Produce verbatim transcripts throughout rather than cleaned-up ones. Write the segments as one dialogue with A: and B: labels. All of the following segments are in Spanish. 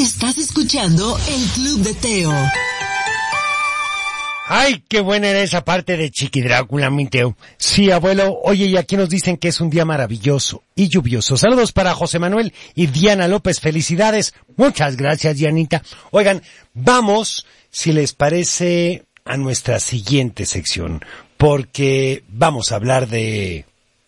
A: Estás escuchando el Club de Teo.
B: Ay, qué buena era esa parte de Chiqui Drácula, mi Teo. Sí, abuelo, oye, y aquí nos dicen que es un día maravilloso y lluvioso. Saludos para José Manuel y Diana López, felicidades. Muchas gracias, Dianita. Oigan, vamos, si les parece, a nuestra siguiente sección, porque vamos a hablar de...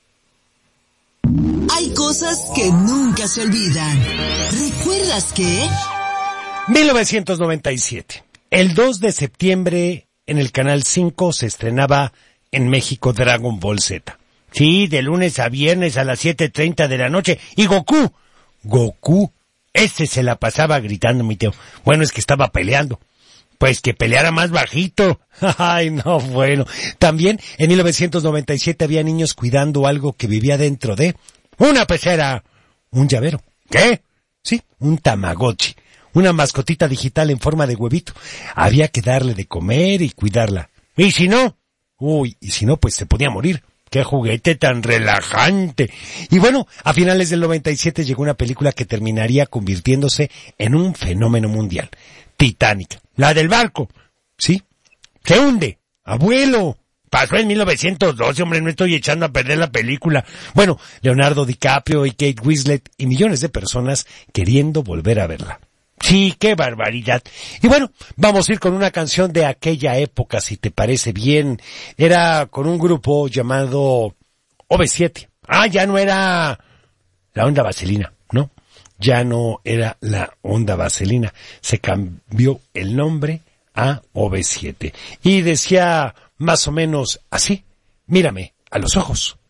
A: Hay cosas que nunca se olvidan. ¿Recuerdas que?
B: mil novecientos noventa y siete. El dos de septiembre, en el Canal cinco, se estrenaba en México Dragon Ball Z. Sí, de lunes a viernes a las siete treinta de la noche. Y Goku, Goku, ese se la pasaba gritando, mi Teo. Bueno, es que estaba peleando. Pues que peleara más bajito. Ay, no, bueno. También en mil novecientos noventa y siete había niños cuidando algo que vivía dentro de una pecera, un llavero. ¿Qué? Sí, un Tamagotchi. Una mascotita digital en forma de huevito. Había que darle de comer y cuidarla. Y si no, uy, y si no, pues se podía morir. ¡Qué juguete tan relajante! Y bueno, a finales del noventa y siete llegó una película que terminaría convirtiéndose en un fenómeno mundial. Titanic, la del barco. ¿Sí? Se hunde. Abuelo. Pasó en mil novecientos doce, hombre, no estoy echando a perder la película. Bueno, Leonardo DiCaprio y Kate Winslet y millones de personas queriendo volver a verla. Sí, qué barbaridad. Y bueno, vamos a ir con una canción de aquella época, si te parece bien. Era con un grupo llamado O V siete. Ah, ya no era la Onda Vaselina, ¿no? Ya no era la Onda Vaselina. Se cambió el nombre a O V siete. Y decía más o menos así: mírame a los ojos.